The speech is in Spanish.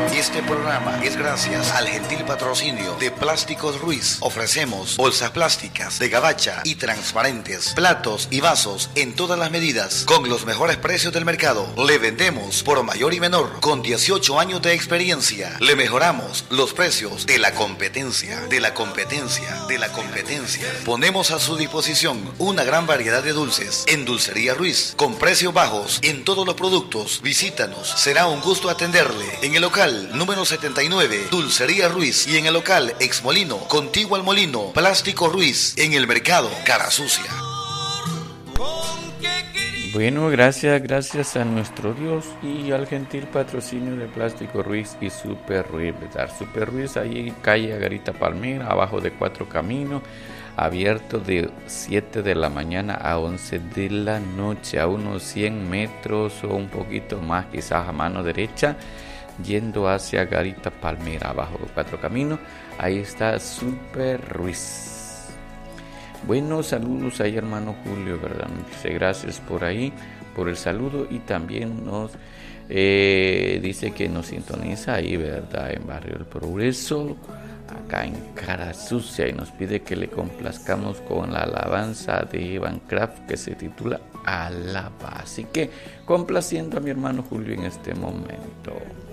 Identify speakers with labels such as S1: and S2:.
S1: Este programa es gracias al gentil patrocinio de Plásticos Ruiz. Ofrecemos bolsas plásticas de gabacha y transparentes, platos y vasos en todas las medidas, con los mejores precios del mercado. Le vendemos por mayor y menor, con 18 años de experiencia. Le mejoramos los precios de la competencia, Ponemos a su disposición una gran variedad de dulces en Dulcería Ruiz, con precios bajos en todos los productos. Visítanos, será un gusto atenderle en el local número 79, Dulcería Ruiz, y en el local Ex Molino, contiguo al molino, Plástico Ruiz, en el mercado Cara Sucia.
S2: Bueno, gracias a nuestro Dios y al gentil patrocinio de Plástico Ruiz y Super Ruiz, ¿verdad? Super Ruiz, ahí calle Garita Palmera, abajo de 4 Caminos, abierto de 7 de la mañana a 11 de la noche, a unos 100 metros o un poquito más, quizás a mano derecha, yendo hacia Garita Palmera, abajo de 4 Caminos. Ahí está Super Ruiz. Bueno, saludos ahí, hermano Julio, ¿verdad? Muchas gracias por ahí, por el saludo, y también nos dice que nos sintoniza ahí, ¿verdad? En Barrio El Progreso, acá en Cara Sucia, y nos pide que le complazcamos con la alabanza de Evan Kraft que se titula Alaba. Así que complaciendo a mi hermano Julio en este momento.